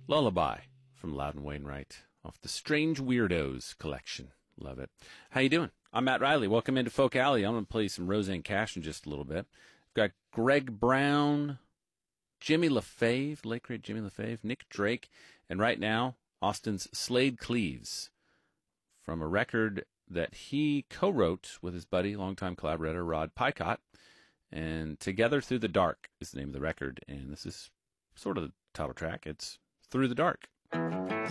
Lullaby from Loudon Wainwright off the Strange Weirdos collection. Love it. How you doing? I'm Matt Riley. Welcome into Folk Alley. I'm going to play some Roseanne Cash in just a little bit. I've got Greg Brown, Jimmy LaFave, late great Jimmy LaFave, Nick Drake, and right now, Austin's Slade Cleaves from a record that he co-wrote with his buddy, longtime collaborator, Rod Picott. And Together Through the Dark is the name of the record. And this is sort of the title track. It's Through the Dark.